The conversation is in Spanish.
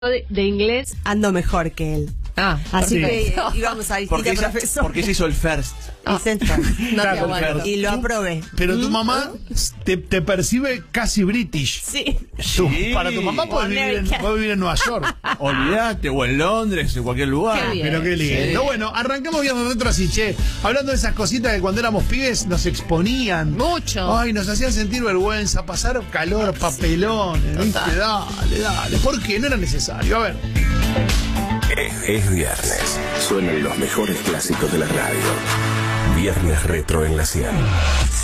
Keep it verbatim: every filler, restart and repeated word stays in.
de, de inglés ando mejor que él. Ah, así sí. que íbamos a porque distintos ella, profesores. porque ella hizo el first. Ah. Hice el first. No Claro, te aguanto. Y lo aprobé. Pero tu ¿Mm? mamá te, te percibe casi british. Sí. Tu- Sí. Para tu mamá puedes vivir, en, puedes vivir en Nueva York. Olvídate, o en Londres, en cualquier lugar. Qué bien. Pero qué lindo. Sí. Bueno, arrancamos bien retro así, che. Hablando de esas cositas que cuando éramos pibes nos exponían. Mucho. Ay, nos hacían sentir vergüenza, pasar calor, papelones. ¿Viste? Dale, dale. ¿Por qué? No era necesario. A ver. Es, es viernes. Suenan los mejores clásicos de la radio. Viernes retro en la cien.